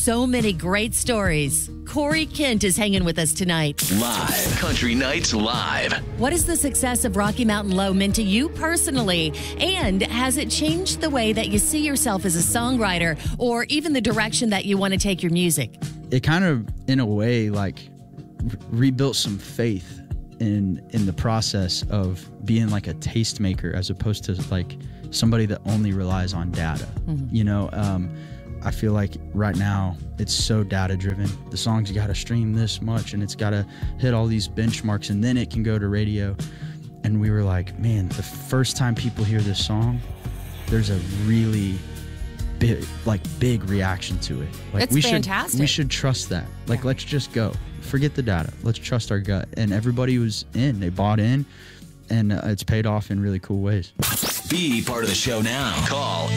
so many great stories. Corey Kent is hanging with us tonight. Live. Country Nights Live. What has the success of Rocky Mountain Low meant to you personally? And has it changed the way that you see yourself as a songwriter or even the direction that you want to take your music? It kind of, in a way, like rebuilt some faith in the process of being like a tastemaker as opposed to like somebody that only relies on data. You know, I feel like right now it's so data driven. The song's got to stream this much and it's got to hit all these benchmarks and then it can go to radio. And we were like, man, the first time people hear this song, there's a really big reaction to it. Like, it's fantastic. We should trust that. Like, let's just go. Forget the data. Let's trust our gut. And everybody was in. They bought in, and it's paid off in really cool ways. Be part of the show now. Call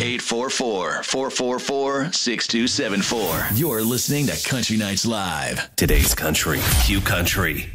844-444-6274. You're listening to Country Nights Live. Today's country. Q Country.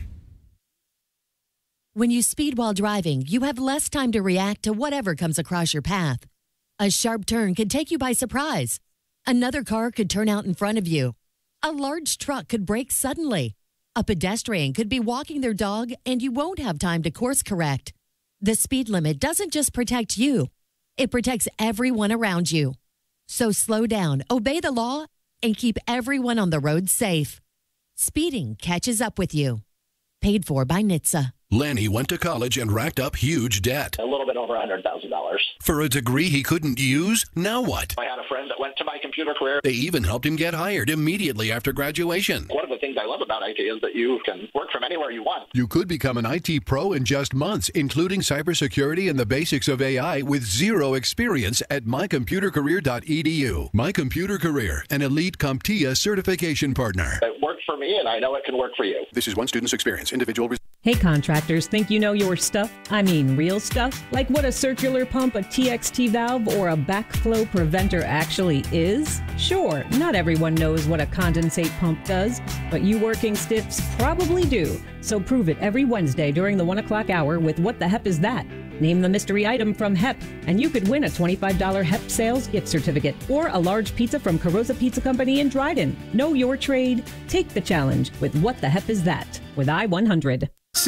When you speed while driving, you have less time to react to whatever comes across your path. A sharp turn could take you by surprise. Another car could turn out in front of you. A large truck could brake suddenly. A pedestrian could be walking their dog and you won't have time to course correct. The speed limit doesn't just protect you. It protects everyone around you. So slow down, obey the law, and keep everyone on the road safe. Speeding catches up with you. Paid for by NHTSA. Lanny went to college and racked up huge debt. A little bit over $100,000. For a degree he couldn't use? Now what? I had a friend that went to My Computer Career. They even helped him get hired immediately after graduation. One of the things I love about IT is that you can work from anywhere you want. You could become an IT pro in just months, including cybersecurity and the basics of AI with zero experience at mycomputercareer.edu. My Computer Career, an elite CompTIA certification partner. It worked for me, and I know it can work for you. This is one student's experience. Individual. Hey, contractors, think you know your stuff? I mean real stuff? Like what a circular pump, a TXT valve, or a backflow preventer actually is? Sure, not everyone knows what a condensate pump does, but you working stiffs probably do. So prove it every Wednesday during the 1 o'clock hour with What the Hep Is That? Name the mystery item from HEP, and you could win a $25 HEP sales gift certificate or a large pizza from Carosa Pizza Company in Dryden. Know your trade. Take the challenge with What the Hep Is That? With I-100.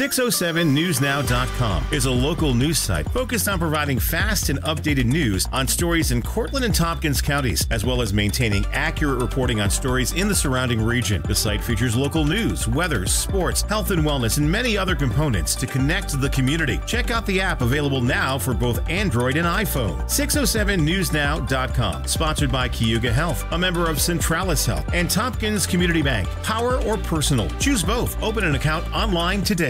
607newsnow.com is a local news site focused on providing fast and updated news on stories in Cortland and Tompkins counties, as well as maintaining accurate reporting on stories in the surrounding region. The site features local news, weather, sports, health and wellness, and many other components to connect the community. Check out the app available now for both Android and iPhone. 607newsnow.com. Sponsored by Cayuga Health, a member of Centralis Health, and Tompkins Community Bank. Power or personal? Choose both. Open an account online today.